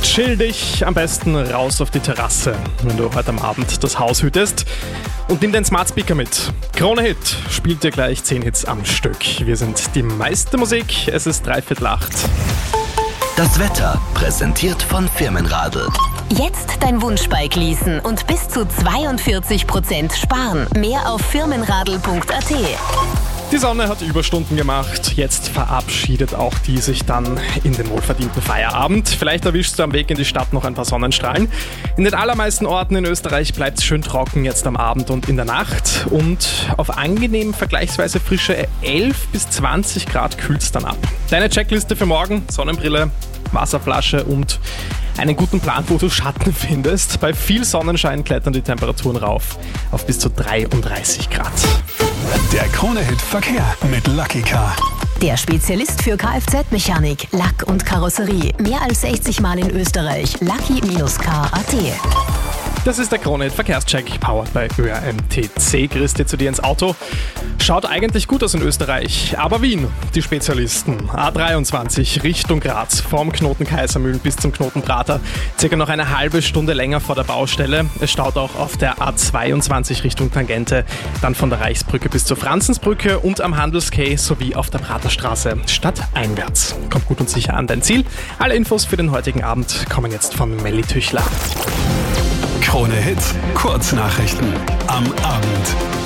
Chill dich am besten raus auf die Terrasse, wenn du heute am Abend das Haus hütest. Und nimm deinen Smart Speaker mit. Krone Hit spielt dir gleich 10 Hits am Stück. Wir sind die meiste Musik, es ist 7:45. Das Wetter präsentiert von Firmenradl. Jetzt dein Wunschbike leasen und bis zu 42% sparen. Mehr auf firmenradl.at. Die Sonne hat Überstunden gemacht, jetzt verabschiedet auch die sich dann in den wohlverdienten Feierabend. Vielleicht erwischst du am Weg in die Stadt noch ein paar Sonnenstrahlen. In den allermeisten Orten in Österreich bleibt es schön trocken jetzt am Abend und in der Nacht. Und auf angenehm vergleichsweise frische 11 bis 20 Grad kühlt es dann ab. Deine Checkliste für morgen: Sonnenbrille, Wasserflasche und einen guten Plan, wo du Schatten findest. Bei viel Sonnenschein klettern die Temperaturen rauf auf bis zu 33 Grad. Der Krone-Hit Verkehr mit Lucky Car. Der Spezialist für Kfz-Mechanik, Lack und Karosserie. Mehr als 60 Mal in Österreich. Lucky-car.at. Das ist der Krone-Hit Verkehrscheck, powered by ÖRMTC. Christi zu dir ins Auto. Schaut eigentlich gut aus in Österreich, aber Wien, die Spezialisten. A23 Richtung Graz, vom Knoten Kaisermühlen bis zum Knoten Prater. Circa noch eine halbe Stunde länger vor der Baustelle. Es staut auch auf der A22 Richtung Tangente, dann von der Reichsbrücke bis zur Franzensbrücke und am Handelsquai sowie auf der Praterstraße stadteinwärts. Kommt gut und sicher an dein Ziel. Alle Infos für den heutigen Abend kommen jetzt von Melli Tüchler. Krone Hit Kurznachrichten am Abend.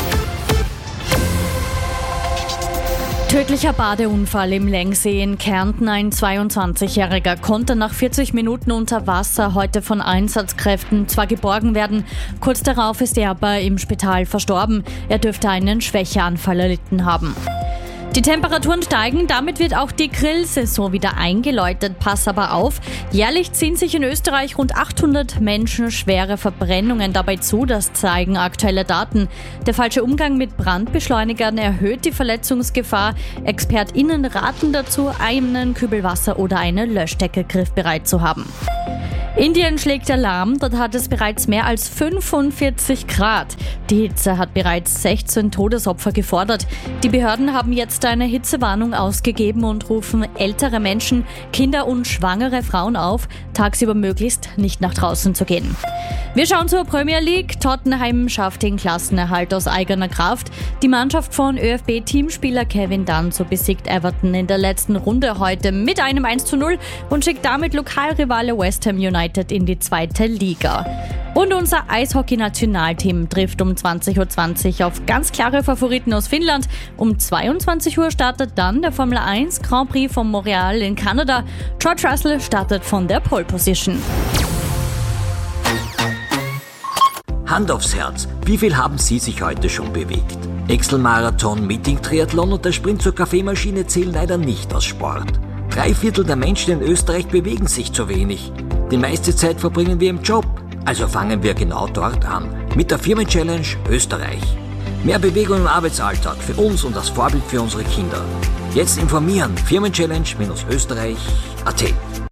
Tödlicher Badeunfall im Lengsee in Kärnten. Ein 22-Jähriger konnte nach 40 Minuten unter Wasser heute von Einsatzkräften zwar geborgen werden. Kurz darauf ist er aber im Spital verstorben. Er dürfte einen Schwächeanfall erlitten haben. Die Temperaturen steigen, damit wird auch die Grillsaison wieder eingeläutet. Pass aber auf, jährlich ziehen sich in Österreich rund 800 Menschen schwere Verbrennungen dabei zu, das zeigen aktuelle Daten. Der falsche Umgang mit Brandbeschleunigern erhöht die Verletzungsgefahr. ExpertInnen raten dazu, einen Kübel Wasser oder eine Löschdecke griffbereit zu haben. Indien schlägt Alarm, dort hat es bereits mehr als 45 Grad. Die Hitze hat bereits 16 Todesopfer gefordert. Die Behörden haben jetzt eine Hitzewarnung ausgegeben und rufen ältere Menschen, Kinder und schwangere Frauen auf, tagsüber möglichst nicht nach draußen zu gehen. Wir schauen zur Premier League. Tottenham schafft den Klassenerhalt aus eigener Kraft. Die Mannschaft von ÖFB-Teamspieler Kevin Danso besiegt Everton in der letzten Runde heute mit einem 1:0 und schickt damit Lokalrivale West Ham United in die 2. Liga. Und unser Eishockey-Nationalteam trifft um 20:20 Uhr auf ganz klare Favoriten aus Finnland. Um 22 Uhr startet dann der Formel 1 Grand Prix von Montreal in Kanada. George Russell startet von der Pole Position. Hand aufs Herz, wie viel haben Sie sich heute schon bewegt? Excel-Marathon, Meeting-Triathlon und der Sprint zur Kaffeemaschine zählen leider nicht als Sport. 3/4 der Menschen in Österreich bewegen sich zu wenig. Die meiste Zeit verbringen wir im Job, also fangen wir genau dort an. Mit der Firmen-Challenge Österreich. Mehr Bewegung im Arbeitsalltag für uns und als Vorbild für unsere Kinder. Jetzt informieren, Firmen-Challenge-österreich.at.